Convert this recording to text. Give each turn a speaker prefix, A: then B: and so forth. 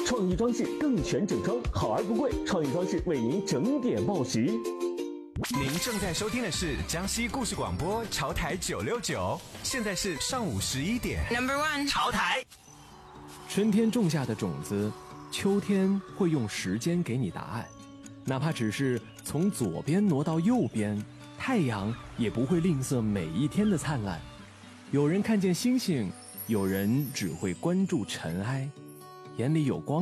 A: 创意装饰更全整装，好而不贵，创意装饰为您整点报时。
B: 您正在收听的是江西故事广播潮台969，现在是上午11点。
C: Number one，
B: 潮台。
D: 春天种下的种子，秋天会用时间给你答案，哪怕只是从左边挪到右边，太阳也不会吝啬每一天的灿烂。有人看见星星，有人只会关注尘埃，眼里有光